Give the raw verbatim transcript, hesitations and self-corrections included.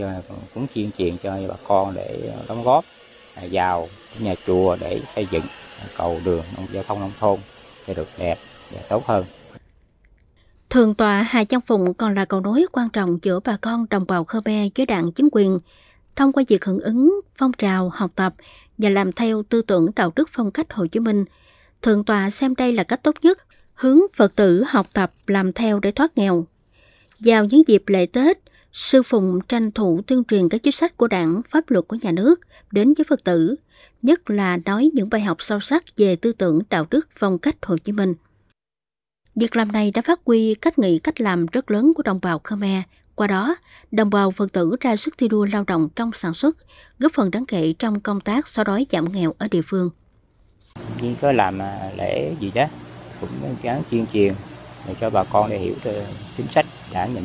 Cũng tuyên truyền cho bà con để đóng góp vào nhà chùa để xây dựng cầu đường giao thông nông thôn để được đẹp và tốt hơn. Thượng tọa Hà Văn Phụng còn là cầu nối quan trọng giữa bà con đồng bào Khmer với đảng chính quyền, thông qua việc hưởng ứng phong trào học tập và làm theo tư tưởng đạo đức phong cách Hồ Chí Minh. Thượng tọa xem đây là cách tốt nhất hướng Phật tử học tập làm theo để thoát nghèo. Vào những dịp lễ Tết, sư Phụng tranh thủ tuyên truyền các chính sách của Đảng, pháp luật của nhà nước đến với Phật tử, nhất là nói những bài học sâu sắc về tư tưởng đạo đức phong cách Hồ Chí Minh. Việc làm này đã phát huy cách nghĩ cách làm rất lớn của đồng bào Khmer. Qua đó, đồng bào Phật tử ra sức thi đua lao động trong sản xuất, góp phần đáng kể trong công tác xóa đói giảm nghèo ở địa phương. Chỉ có làm lễ gì đó cũng gắng tuyên truyền để cho bà con để hiểu chính sách Đảng, Nhà